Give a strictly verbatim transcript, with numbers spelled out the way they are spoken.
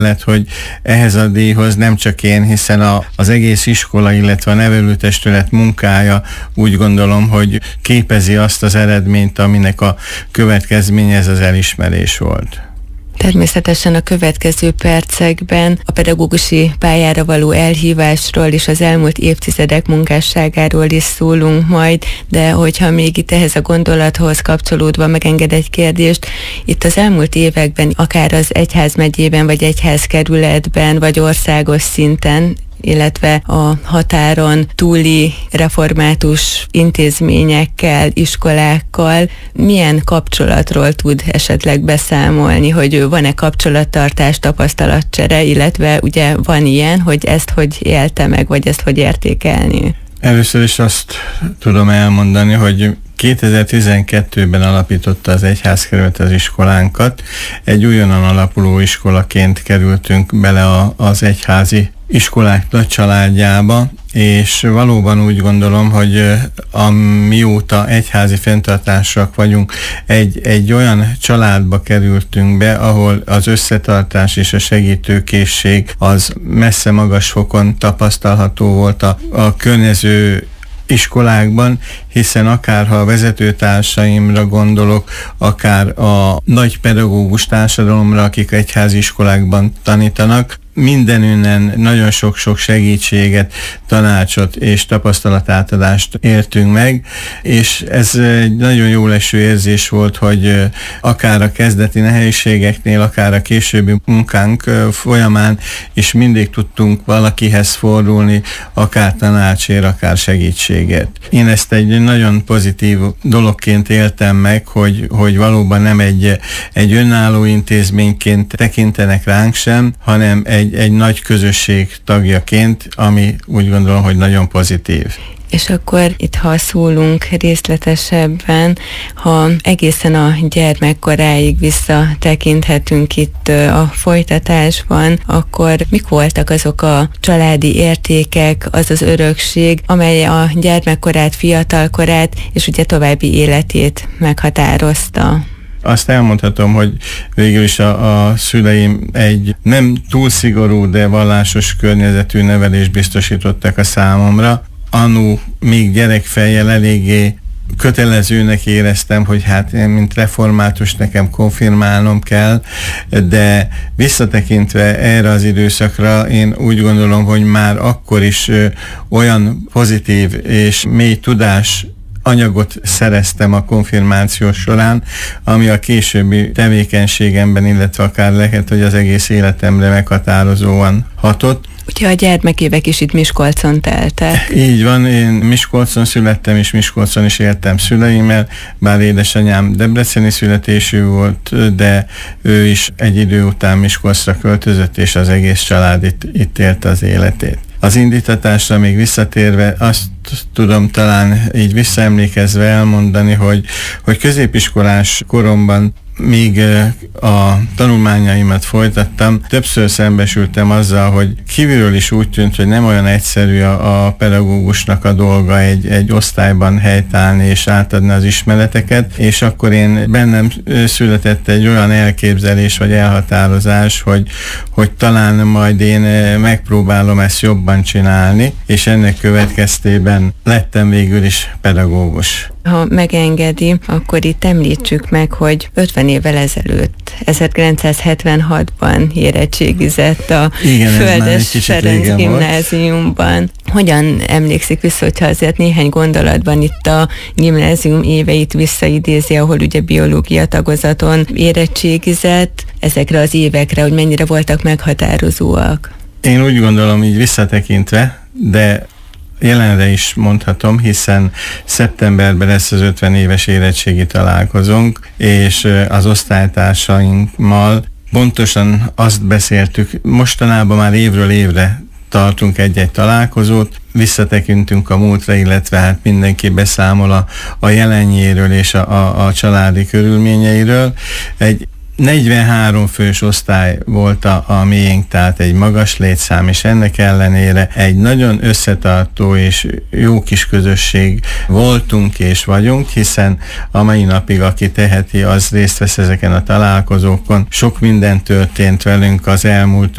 lett, hogy ehhez a díjhoz nem csak én, hiszen a, az egész iskola, illetve a nevelőtestület munkája úgy gondolom, hogy képezi azt az eredményt, aminek a következménye ez az elismerés volt. Természetesen a következő percekben a pedagógusi pályára való elhívásról és az elmúlt évtizedek munkásságáról is szólunk majd, de hogyha még itt ehhez a gondolathoz kapcsolódva megenged egy kérdést, itt az elmúlt években akár az egyházmegyében, vagy egyházkerületben, vagy országos szinten, illetve a határon túli református intézményekkel, iskolákkal milyen kapcsolatról tud esetleg beszámolni, hogy van-e kapcsolattartás, tapasztalatcsere, illetve ugye van ilyen, hogy ezt hogy élte meg, vagy ezt hogy értékelni? Először is azt tudom elmondani, hogy kétezer-tizenkettőben alapította az egyházkerület az iskolánkat. Egy újonnan alapuló iskolaként kerültünk bele a, az egyházi iskolák nagy családjába, és valóban úgy gondolom, hogy amióta egyházi fenntartások vagyunk, egy, egy olyan családba kerültünk be, ahol az összetartás és a segítőkészség az messze magas fokon tapasztalható volt a, a környező iskolákban, hiszen akár ha a vezetőtársaimra gondolok, akár a nagy pedagógus társadalomra, akik egyházi iskolákban tanítanak, mindenünnen nagyon sok-sok segítséget, tanácsot és tapasztalatátadást értünk meg, és ez egy nagyon jó leső érzés volt, hogy akár a kezdeti nehézségeknél, akár a későbbi munkánk folyamán is mindig tudtunk valakihez fordulni, akár tanácsért, akár segítséget. Én ezt egy nagyon pozitív dologként éltem meg, hogy, hogy valóban nem egy, egy önálló intézményként tekintenek ránk sem, hanem egy Egy, egy nagy közösség tagjaként, ami úgy gondolom, hogy nagyon pozitív. És akkor itt, ha szólunk részletesebben, ha egészen a gyermekkoráig visszatekinthetünk itt a folytatásban, akkor mik voltak azok a családi értékek, az az örökség, amely a gyermekkorát, fiatalkorát és ugye további életét meghatározta? Azt elmondhatom, hogy végül is a, a szüleim egy nem túl szigorú, de vallásos környezetű nevelést biztosítottak a számomra. Annó még gyerekfejjel eléggé kötelezőnek éreztem, hogy hát én, mint református, nekem konfirmálnom kell, de visszatekintve erre az időszakra én úgy gondolom, hogy már akkor is ö, olyan pozitív és mély tudás anyagot szereztem a konfirmáció során, ami a későbbi tevékenységemben, illetve akár lehet, hogy az egész életemre meghatározóan hatott. Ugye a gyermekévek is itt Miskolcon teltek. Így van, én Miskolcon születtem, és Miskolcon is éltem szüleimmel, bár édesanyám debreceni születésű volt, de ő is egy idő után Miskolcra költözött, és az egész család itt, itt élte az életét. Az indítatásra még visszatérve azt tudom talán így visszaemlékezve elmondani, hogy, hogy középiskolás koromban míg a tanulmányaimat folytattam, többször szembesültem azzal, hogy kívülről is úgy tűnt, hogy nem olyan egyszerű a, a pedagógusnak a dolga egy, egy osztályban helytállni és átadni az ismereteket, és akkor én bennem született egy olyan elképzelés vagy elhatározás, hogy, hogy talán majd én megpróbálom ezt jobban csinálni, és ennek következtében lettem végül is pedagógus. Ha megengedi, akkor itt említsük meg, hogy ötven évvel ezelőtt, ezerkilencszázhetvenhatban érettségizett a Igen, Földes Ferenc gimnáziumban. Volt. Hogyan emlékszik vissza, hogyha azért néhány gondolatban itt a gimnázium éveit visszaidézi, ahol ugye biológia tagozaton érettségizett, ezekre az évekre, hogy mennyire voltak meghatározóak? Én úgy gondolom, így visszatekintve, de jelenre is mondhatom, hiszen szeptemberben lesz az ötven éves érettségi találkozónk, és az osztálytársaimmal pontosan azt beszéltük, mostanában már évről évre tartunk egy-egy találkozót, visszatekintünk a múltra, illetve hát mindenki beszámol a, a jelenjéről és a, a, a családi körülményeiről. Egy negyvenhárom fős osztály volt a, a miénk, tehát egy magas létszám, és ennek ellenére egy nagyon összetartó és jó kis közösség voltunk és vagyunk, hiszen a mai napig, aki teheti, az részt vesz ezeken a találkozókon. Sok minden történt velünk az elmúlt